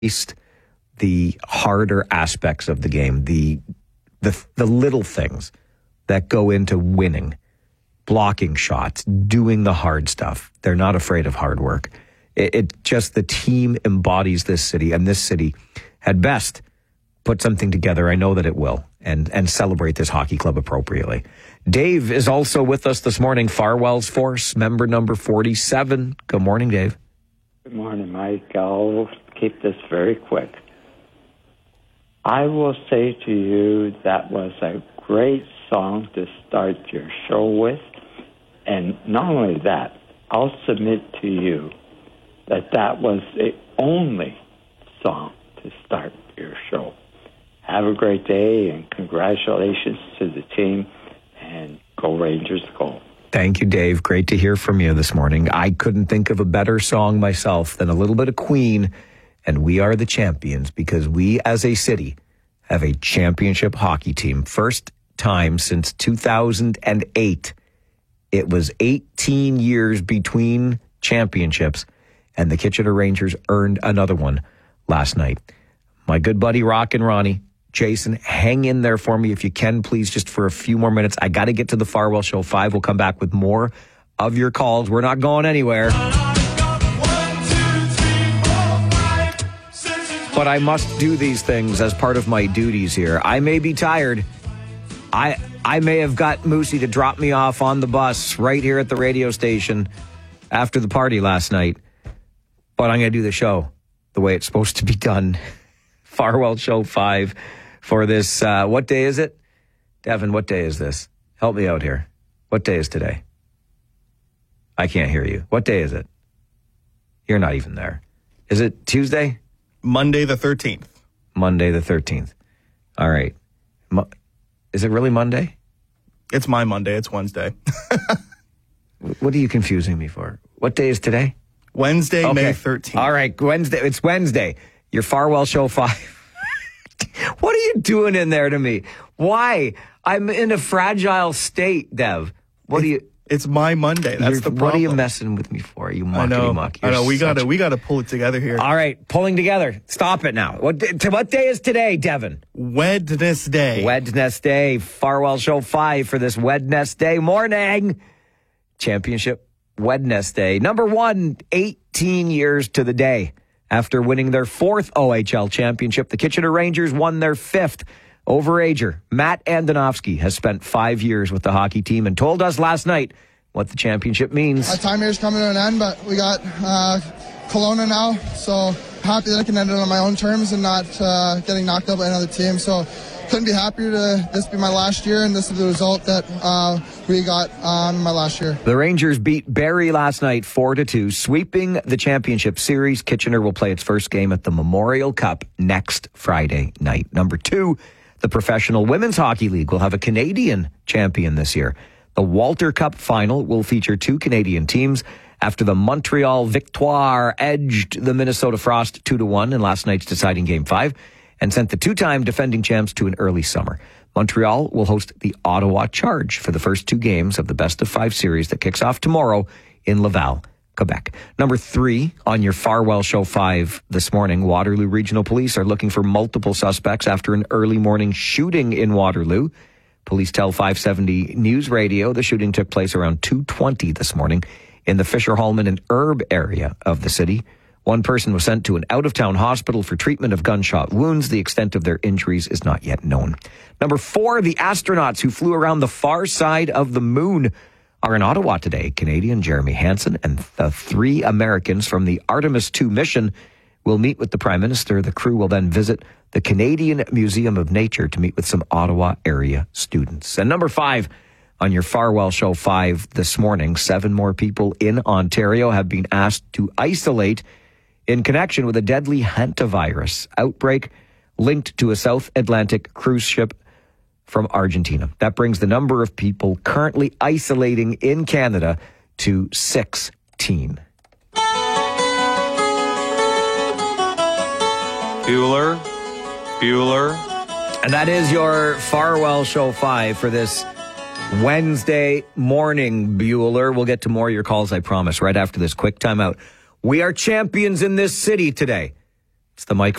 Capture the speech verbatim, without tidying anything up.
least the harder aspects of the game, the the the little things that go into winning, blocking shots, doing the hard stuff. They're not afraid of hard work. It, it just, the team embodies this city, and this city, at best, put something together. I know that it will, and and celebrate this hockey club appropriately. Dave is also with us this morning, Farwell's Force, member number forty-seven. Good morning, Dave. Good morning, Mike. I'll keep this very quick. I will say to you that was a great song to start your show with. And not only that, I'll submit to you that that was the only song to start your show. Have a great day, and congratulations to the team, and go Rangers, go. Thank you, Dave. Great to hear from you this morning. I couldn't think of a better song myself than a little bit of Queen and We Are the Champions, because we as a city have a championship hockey team. First time since two thousand eight. It was eighteen years between championships, and the Kitchener Rangers earned another one last night. My good buddy Rock and Ronnie, Jason, hang in there for me if you can, please, just for a few more minutes. I got to get to the Farwell Show five. We'll come back with more of your calls. We're not going anywhere. But I must do these things as part of my duties here. I may be tired. I I may have got Moosey to drop me off on the bus right here at the radio station after the party last night. But I'm going to do the show the way it's supposed to be done. Farwell Show five for this. Uh, what day is it? Devin, what day is this? Help me out here. What day is today? I can't hear you. What day is it? You're not even there. Is it Tuesday? Monday the thirteenth. Monday the thirteenth. All right. Mo- is it really Monday? It's my Monday. It's Wednesday. What are you confusing me for? What day is today? Wednesday, okay. May thirteenth. All right. Wednesday. It's Wednesday. Your Farwell Show five. What are you doing in there to me? Why? I'm in a fragile state, Dev. What it, do you... It's my Monday. That's the problem. What are you messing with me for? You muckety I know. muck. I know. We such... gotta we gotta pull it together here. All right, pulling together. Stop it now. What day, what day is today, Devin? Wednesday. Wednesday. Farwell Show five for this Wednesday morning. Championship Wednesday. Number one, eighteen years to the day after winning their fourth O H L championship. The Kitchener Rangers won their fifth. Overager Matt Andonovski has spent five years with the hockey team and told us last night what the championship means. My time here is coming to an end, but we got uh, Kelowna now, so happy that I can end it on my own terms and not uh, getting knocked out by another team. So couldn't be happier to this be my last year, and this is the result that uh, we got on my last year. The Rangers beat Barrie last night four to two, sweeping the championship series. Kitchener will play its first game at the Memorial Cup next Friday night. Number two, the Professional Women's Hockey League will have a Canadian champion this year. The Walter Cup final will feature two Canadian teams after the Montreal Victoire edged the Minnesota Frost two to one in last night's deciding Game five and sent the two-time defending champs to an early summer. Montreal will host the Ottawa Charge for the first two games of the best-of-five series that kicks off tomorrow in Laval, Quebec. Number three on your Farwell Show five this morning, Waterloo Regional Police are looking for multiple suspects after an early morning shooting in Waterloo. Police tell five seventy News Radio the shooting took place around two twenty this morning in the Fisher-Hallman and Herb area of the city. One person was sent to an out-of-town hospital for treatment of gunshot wounds. The extent of their injuries is not yet known. Number four, the astronauts who flew around the far side of the moon are in Ottawa today. Canadian Jeremy Hansen and the three Americans from the Artemis two mission will meet with the Prime Minister. The crew will then visit the Canadian Museum of Nature to meet with some Ottawa area students. And number five on your Farwell Show five this morning, seven more people in Ontario have been asked to isolate in connection with a deadly hantavirus outbreak linked to a South Atlantic cruise ship from Argentina. That brings the number of people currently isolating in Canada to sixteen. Bueller, Bueller. And that is your Farwell Show five for this Wednesday morning, Bueller. We'll get to more of your calls, I promise, right after this quick timeout. We are champions in this city today. It's the Mike